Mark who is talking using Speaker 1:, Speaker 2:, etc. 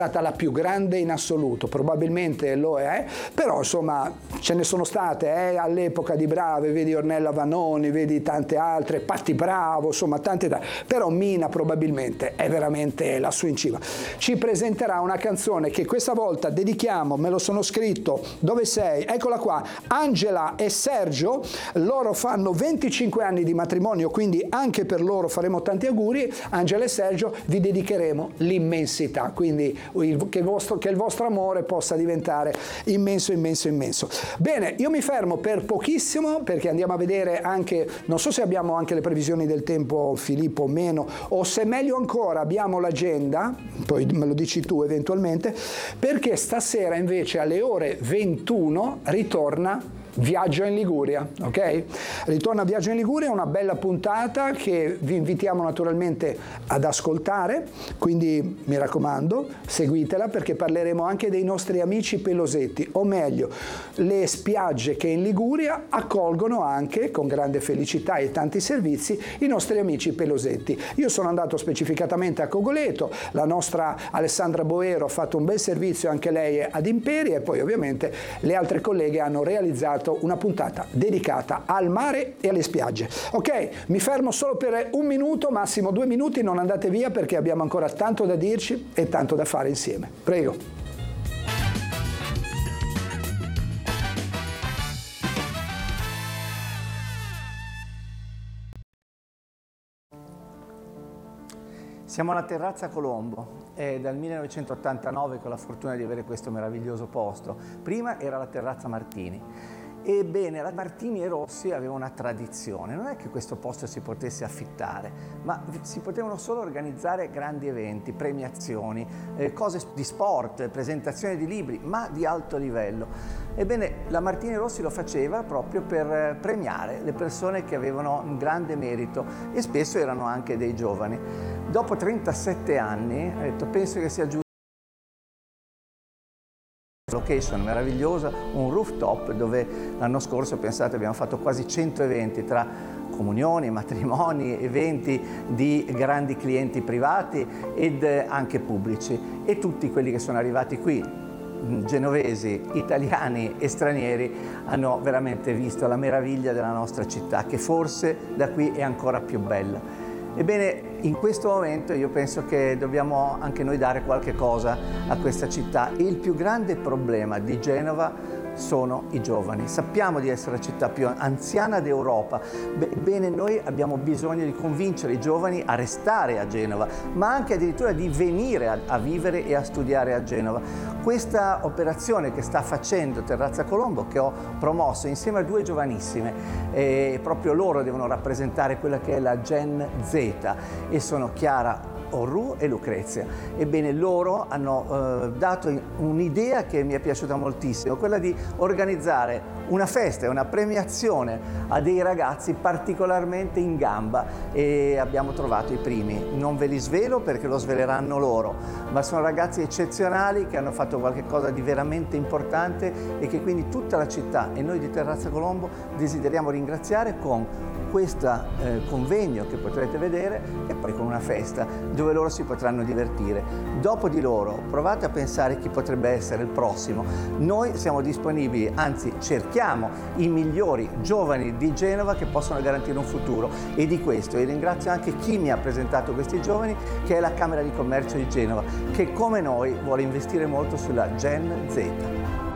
Speaker 1: stata la più grande in assoluto, probabilmente lo è, però insomma ce ne sono state all'epoca di brave, vedi Ornella Vanoni, vedi tante altre, Patti Bravo, insomma tante, però Mina probabilmente è veramente lassù in cima. Ci presenterà una canzone che questa volta dedichiamo, me lo sono scritto, dove sei? Eccola qua, Angela e Sergio, loro fanno 25 anni di matrimonio, quindi anche per loro faremo tanti auguri. Angela e Sergio, vi dedicheremo l'immensità, quindi che il vostro amore possa diventare immenso, immenso, immenso. Bene, io mi fermo per pochissimo perché andiamo a vedere anche, non so se abbiamo anche le previsioni del tempo, Filippo, o meno, o se meglio ancora abbiamo l'agenda, poi me lo dici tu eventualmente, perché stasera invece alle ore 21 ritorna Viaggio in Liguria, ok? Ritorna Viaggio in Liguria, una bella puntata che vi invitiamo naturalmente ad ascoltare, quindi mi raccomando, seguitela perché parleremo anche dei nostri amici pelosetti, o meglio, le spiagge che in Liguria accolgono anche, con grande felicità e tanti servizi, i nostri amici pelosetti. Io sono andato specificatamente a Cogoleto, la nostra Alessandra Boero ha fatto un bel servizio anche lei ad Imperi e poi ovviamente le altre colleghe hanno realizzato una puntata dedicata al mare e alle spiagge. Ok, mi fermo solo per un minuto, massimo 2 minuti, non andate via perché abbiamo ancora tanto da dirci e tanto da fare insieme. Prego.
Speaker 2: Siamo alla Terrazza Colombo, è dal 1989 che ho la fortuna di avere questo meraviglioso posto. Prima era la Terrazza Martini. Ebbene, la Martini e Rossi aveva una tradizione, non è che questo posto si potesse affittare, ma si potevano solo organizzare grandi eventi, premiazioni, cose di sport, presentazioni di libri, ma di alto livello. Ebbene, la Martini e Rossi lo faceva proprio per premiare le persone che avevano un grande merito e spesso erano anche dei giovani. Dopo 37 anni, ho detto, penso che sia giusto. Location meravigliosa, un rooftop dove l'anno scorso, pensate, abbiamo fatto quasi 100 eventi tra comunioni, matrimoni, eventi di grandi clienti privati ed anche pubblici, e tutti quelli che sono arrivati qui, genovesi, italiani e stranieri, hanno veramente visto la meraviglia della nostra città, che forse da qui è ancora più bella. Ebbene, in questo momento io penso che dobbiamo anche noi dare qualche cosa a questa città. Il più grande problema di Genova sono i giovani. Sappiamo di essere la città più anziana d'Europa. Bene, noi abbiamo bisogno di convincere i giovani a restare a Genova, ma anche addirittura di venire a vivere e a studiare a Genova. Questa operazione che sta facendo Terrazza Colombo, che ho promosso insieme a 2 giovanissime, proprio loro devono rappresentare quella che è la Gen Z, e sono Chiara Orru e Lucrezia. Ebbene, loro hanno dato un'idea che mi è piaciuta moltissimo, quella di organizzare una festa e una premiazione a dei ragazzi particolarmente in gamba, e abbiamo trovato i primi. Non ve li svelo perché lo sveleranno loro, ma sono ragazzi eccezionali che hanno fatto qualcosa di veramente importante e che quindi tutta la città e noi di Terrazza Colombo desideriamo ringraziare con questo convegno che potrete vedere, e poi con una festa dove loro si potranno divertire. Dopo di loro provate a pensare chi potrebbe essere il prossimo. Noi siamo disponibili, anzi cerchiamo i migliori giovani di Genova che possono garantire un futuro, e di questo io ringrazio anche chi mi ha presentato questi giovani, che è la Camera di Commercio di Genova, che come noi vuole investire molto sulla Gen Z.